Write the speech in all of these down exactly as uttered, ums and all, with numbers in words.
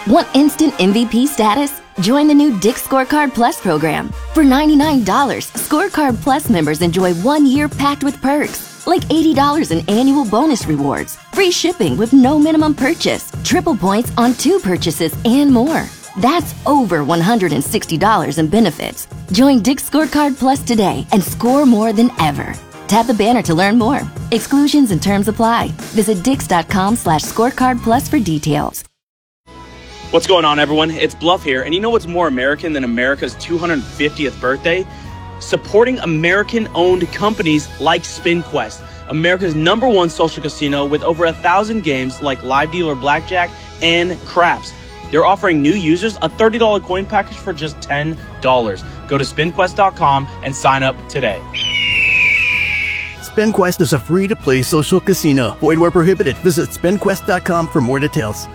Want instant M V P status? Join the new Dick's Scorecard Plus program. For ninety-nine dollars, Scorecard Plus members enjoy one year packed with perks, like eighty dollars in annual bonus rewards, free shipping with no minimum purchase, triple points on two purchases, and more. That's over one hundred sixty dollars in benefits. Join Dick's Scorecard Plus today and score more than ever. Tap the banner to learn more. Exclusions and terms apply. Visit dix.com slash scorecard plus for details. What's going on, everyone? It's Bluff here, and you know what's more American than America's two hundred fiftieth birthday? Supporting American-owned companies like SpinQuest, America's number one social casino with over a thousand games like Live Dealer Blackjack and Craps. They're offering new users a thirty dollars coin package for just ten dollars. Go to spin quest dot com and sign up today. SpinQuest is a free-to-play social casino. Void where prohibited. Visit spin quest dot com for more details.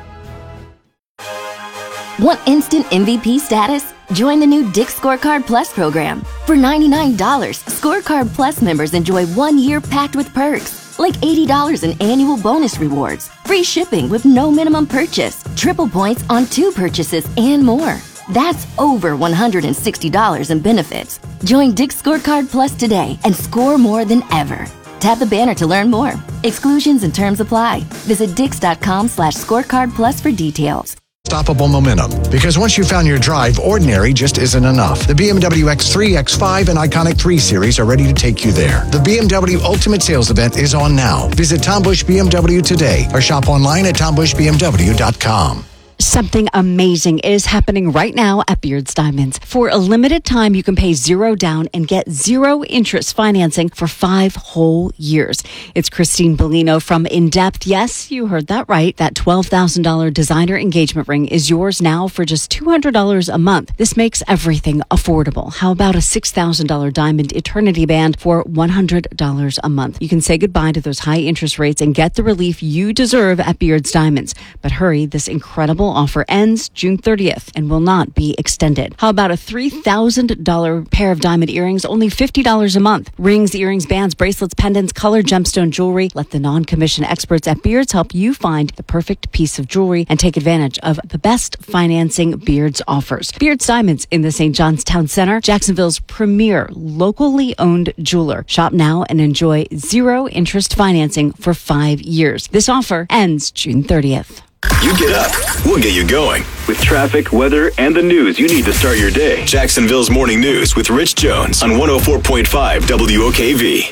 Want instant M V P status? Join the new Dick's Scorecard Plus program. For ninety-nine dollars, Scorecard Plus members enjoy one year packed with perks, like eighty dollars in annual bonus rewards, free shipping with no minimum purchase, triple points on two purchases, and more. That's over one hundred sixty dollars in benefits. Join Dick's Scorecard Plus today and score more than ever. Tap the banner to learn more. Exclusions and terms apply. Visit dix.com slash scorecard plus for details. Unstoppable momentum. Because once you've found your drive, ordinary just isn't enough. The B M W X three, X five, and Iconic three Series are ready to take you there. The B M W Ultimate Sales Event is on now. Visit Tom Busch B M W today or shop online at tom busch b m w dot com. Something amazing is happening right now at Beards Diamonds. For a limited time, you can pay zero down and get zero interest financing for five whole years. It's Christine Bellino from In Depth. Yes, you heard that right. That twelve thousand dollars designer engagement ring is yours now for just two hundred dollars a month. This makes everything affordable. How about a six thousand dollars diamond eternity band for one hundred dollars a month? You can say goodbye to those high interest rates and get the relief you deserve at Beards Diamonds. But hurry, this incredible offer ends June thirtieth and will not be extended. How about a three thousand dollars pair of diamond earrings, only fifty dollars a month? Rings, earrings, bands, bracelets, pendants, colored gemstone jewelry. Let the non-commissioned experts at Beards help you find the perfect piece of jewelry and take advantage of the best financing Beards offers. Beards Diamonds in the Saint John's Town Center, Jacksonville's premier locally owned jeweler. Shop now and enjoy zero interest financing for five years. This offer ends June thirtieth. You get up, we'll get you going. With traffic, weather, and the news you need to start your day. Jacksonville's Morning News with Rich Jones on one oh four point five W O K V.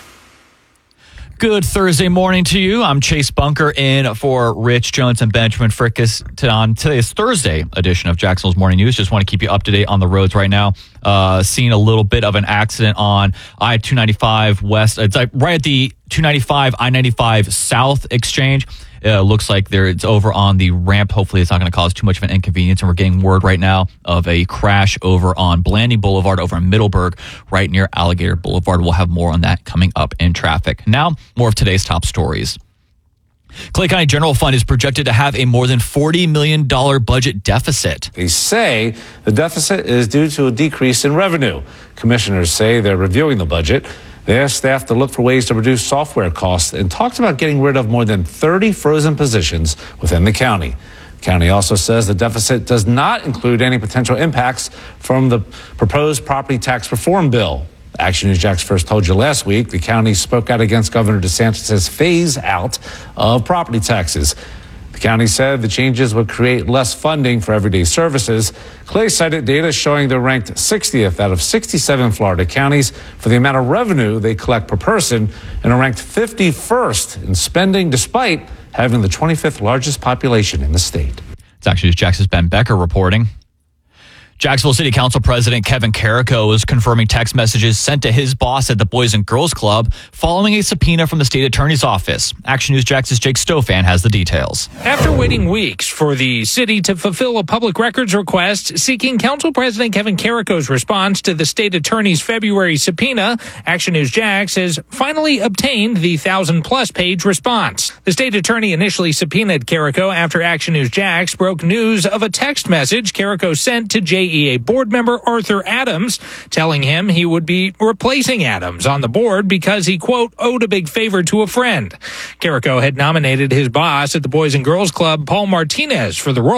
Good Thursday morning to you. I'm Chase Bunker in for Rich Jones and Benjamin Frickus on today's Thursday edition of Jacksonville's Morning News. Just want to keep you up to date on the roads right now. Uh, seeing a little bit of an accident on I two ninety-five West. It's like right at the two ninety-five I ninety-five South exchange. Uh, looks like there it's over on the ramp. Hopefully it's not going to cause too much of an inconvenience. And we're getting word right now of a crash over on Blanding Boulevard over in Middleburg, right near Alligator Boulevard. We'll have more on that coming up in traffic. Now, more of today's top stories. Clay County General Fund is projected to have a more than forty million dollars budget deficit. They say the deficit is due to a decrease in revenue. Commissioners say they're reviewing the budget. They asked staff to look for ways to reduce software costs and talked about getting rid of more than thirty frozen positions within the county. The county also says the deficit does not include any potential impacts from the proposed property tax reform bill. Action News Jax first told you last week the county spoke out against Governor DeSantis' phase out of property taxes. The county said the changes would create less funding for everyday services. Clay cited data showing they're ranked sixtieth out of sixty-seven Florida counties for the amount of revenue they collect per person and are ranked fifty-first in spending despite having the twenty-fifth largest population in the state. It's actually Jax's Ben Becker reporting. Jacksonville City Council President Kevin Carrico is confirming text messages sent to his boss at the Boys and Girls Club following a subpoena from the state attorney's office. Action News Jax's Jake Stofan has the details. After waiting weeks for the city to fulfill a public records request seeking Council President Kevin Carrico's response to the state attorney's February subpoena, Action News Jax has finally obtained the thousand-plus page response. The state attorney initially subpoenaed Carrico after Action News Jax broke news of a text message Carrico sent to J E A board member Arthur Adams, telling him he would be replacing Adams on the board because he, quote, owed a big favor to a friend. Carrico had nominated his boss at the Boys and Girls Club, Paul Martinez, for the role.